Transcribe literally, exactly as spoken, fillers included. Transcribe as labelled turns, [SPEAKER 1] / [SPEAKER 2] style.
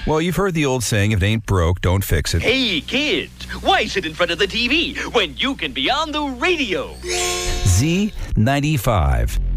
[SPEAKER 1] Well, you've heard the old saying, if it ain't broke, don't fix it.
[SPEAKER 2] Hey, kids, why sit in front of the T V when you can be on the radio?
[SPEAKER 1] Z ninety-five.